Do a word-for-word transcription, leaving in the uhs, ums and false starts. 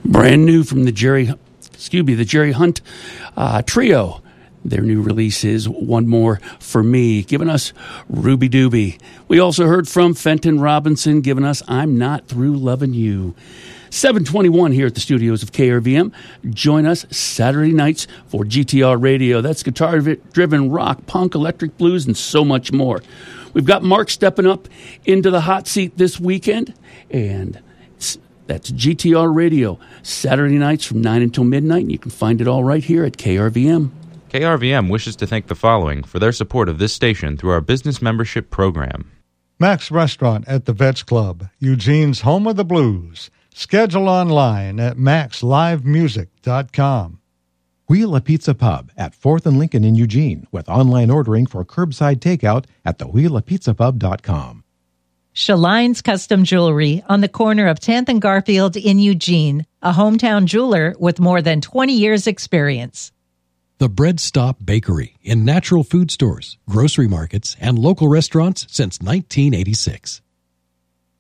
Brand new from the Jerry, excuse me, the Jerry Hunt uh, Trio. Their new release is One More For Me, giving us Ruby Dooby. We also heard from Fenton Robinson, giving us I'm Not Through Loving You. seven twenty-one here at the studios of K R V M. Join us Saturday nights for G T R Radio. That's guitar-driven rock, punk, electric blues, and so much more. We've got Mark stepping up into the hot seat this weekend, and that's G T R Radio, Saturday nights from nine until midnight, and you can find it all right here at K R V M. K R V M wishes to thank the following for their support of this station through our business membership program. Max Restaurant at the Vets Club, Eugene's home of the blues. Schedule online at max live music dot com. Wheel a Pizza Pub at fourth and Lincoln in Eugene with online ordering for curbside takeout at the wheel a pizza pub dot com. Shaline's Custom Jewelry on the corner of tenth and Garfield in Eugene, a hometown jeweler with more than twenty years experience. The Bread Stop Bakery in natural food stores, grocery markets, and local restaurants since nineteen eighty-six.